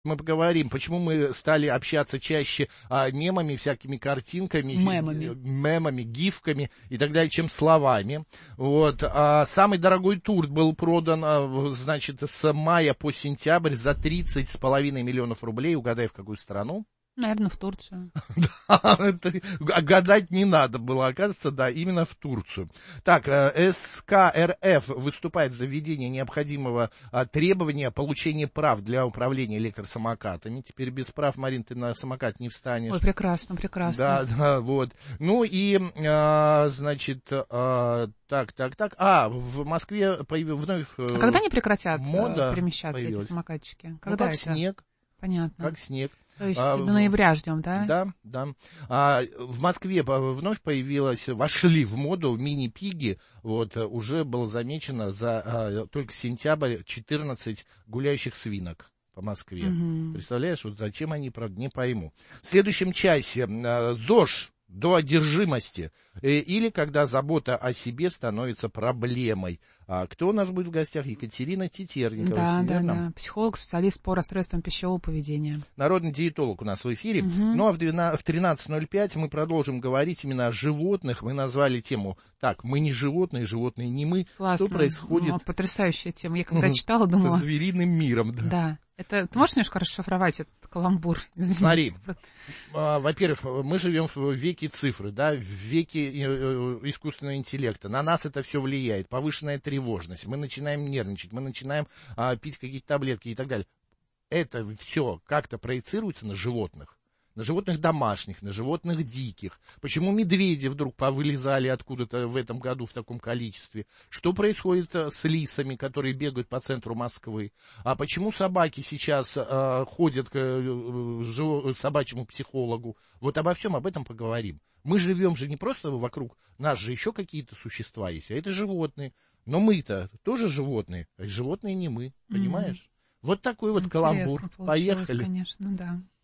Мы поговорим, почему мы стали общаться чаще мемами, всякими картинками, мемами, гифками и так далее, чем словами. Вот. Самый дорогой тур был продан, значит, с мая по сентябрь за 30,5 миллионов рублей. Угадай, в какую страну? Наверное, в Турцию. Гадать не надо было, оказывается, да, именно в Турцию. Так, СК.РФ выступает за введение необходимого требования получения прав для управления электросамокатами. Теперь без прав, Марин, ты на самокат не встанешь. Ой, прекрасно, прекрасно. Да, вот. Ну и, значит, так. В Москве вновь когда они прекратят мода перемещаться, появилась. эти самокатчики? Когда как это? Снег. Понятно. Как снег. То есть до ноября ждем, да? Да. В Москве вновь вошли в моду мини-пиги. Вот, уже было замечено за только сентябрь 14 гуляющих свинок по Москве. Угу. Представляешь, вот зачем они, правда, не пойму. В следующем часе ЗОЖ до одержимости, или когда забота о себе становится проблемой. Кто у нас будет в гостях? Екатерина Тетерникова. Да. Психолог, специалист по расстройствам пищевого поведения. Народный диетолог у нас в эфире. Угу. Ну а в 13:05 мы продолжим говорить именно о животных. Мы назвали тему так: мы не животные, животные не мы. Классно. Что происходит? Потрясающая тема. Я когда читала, думала... Со звериным миром, да. Да. Ты можешь немножко расшифровать этот каламбур? Извините. Смотри, во-первых, мы живем в веке цифры, да, в веке искусственного интеллекта. На нас это все влияет. Повышенная тревожность. Мы начинаем нервничать, мы начинаем пить какие-то таблетки и так далее. Это все как-то проецируется на животных домашних, на животных диких. Почему медведи вдруг повылезали откуда-то в этом году в таком количестве? Что происходит с лисами, которые бегают по центру Москвы? А почему собаки сейчас ходят к собачьему психологу? Вот обо всем об этом поговорим. Мы живем же не просто вокруг, нас же еще какие-то существа есть, а это животные. Но мы-то тоже животные, а животные не мы, понимаешь? Вот такой вот каламбур. Поехали. Поехали. Конечно, да.